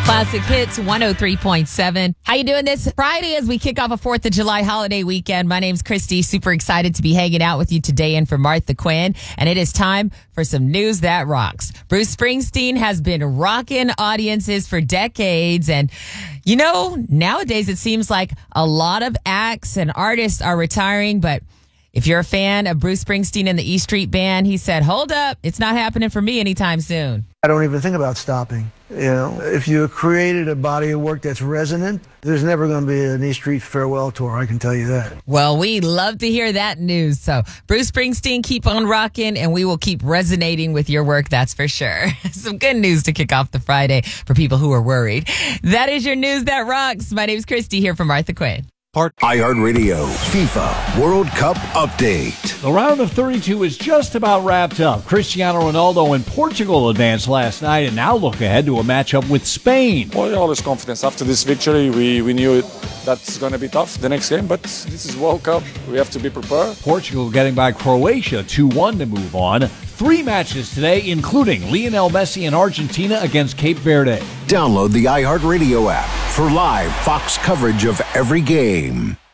Classic Hits 103.7. How you doing this Friday as we kick off a 4th of July holiday weekend? My name's Christy. Super excited to be hanging out with you today and for Martha Quinn. And it is time for some news that rocks. Bruce Springsteen has been rocking audiences for decades. And, you know, nowadays it seems like a lot of acts and artists are retiring. But if you're a fan of Bruce Springsteen and the E Street Band, he said, hold up, it's not happening for me anytime soon. I don't even think about stopping. You know, if you created a body of work that's resonant, there's never going to be an E Street farewell tour, I can tell you that. Well, we love to hear that news. So, Bruce Springsteen, keep on rocking, and we will keep resonating with your work, that's for sure. Some good news to kick off the Friday for people who are worried. That is your news that rocks. My name's Christy here from Martha Quinn. iHeartRadio FIFA World Cup Update. The round of 32 is just about wrapped up. Cristiano Ronaldo and Portugal advanced last night and now look ahead to a matchup with Spain. Well, always confidence. After this victory, we knew that's going to be tough the next game, but this is World Cup. We have to be prepared. Portugal getting by Croatia 2-1 to move on. 3 matches today, including Lionel Messi and Argentina against Cape Verde. Download the iHeartRadio app for live Fox coverage of every game.